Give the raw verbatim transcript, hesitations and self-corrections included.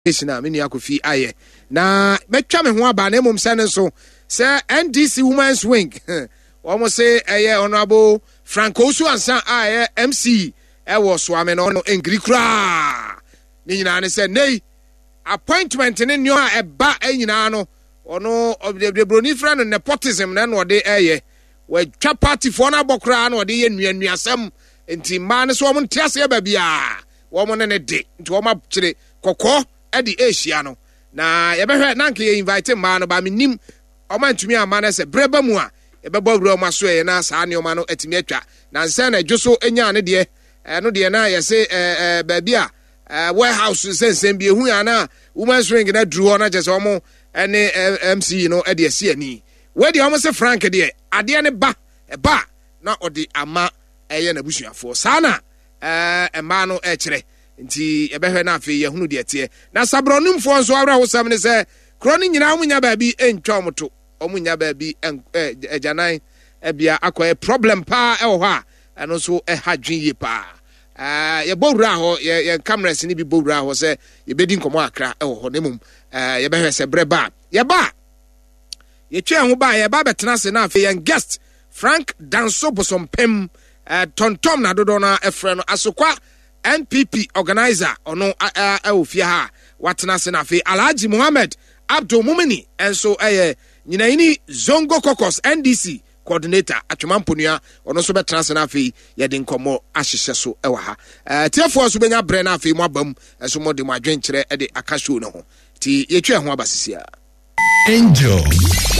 na menu akofi aye na betwa me ho aba na emom sene so say N D C Women's Wing almost say eh honorable Franco Suansan aye M C e wo so ame no no engri kra ni nyina ne say nei appointment ne nyo a eba enyina no ono the broni friend no nepotism na no de eye we twa party for na bokra na de ye nuanuasem enti ma ne so om ntiase ba bia wo mo ne ne de enti wo ma kire kokko edi Asia no na ye behwe na nke ye invite ma no ba menim o ma ntumi ama na se breba mu a ye bebo wura o ma so ye na sa ne o ma no atimi atwa na nsa na dwoso enya ne de no de na ye se eh ba bia warehouse sense bi ehu ya na Women's Wing na dru na je se o mo ene M C no e de asi ani we de o mo se Frank de ade ne ba e ba na odi ama eye na busuafo sana eh e ma no e kire nti ebehwe na afi yehunu de tie na sabronum fo nso awra wo sam ne se kroni nyina munya ba bi entwa omoto omunya ba bi ejanan ebia akoye problem pa e wo ho a eno so e hadwen ye pa eh ye bowura ho ye cameras ni bi bowura ho se ye bedi nkomo akra e wo ho nemum eh ye behwe se breba ye ba ye twa ho ba ye ba betena se na afi ye guest Frank Danso Bosompem eh tontom na dodo na efre no asokwa N P P organizer ono a ofia ha watena se na fe Alhaji Muhammad Abdul Mumini enso eye nyina ini Zongo Kokos N D C coordinator atwamponua ono so betena se na fe ye de nkomo ahyehye so ewa ha eh tiefo so benya bre na fe mo abam enso mo de mo adwenkere e de akasho no ho ti ye twa ho abasisia Angel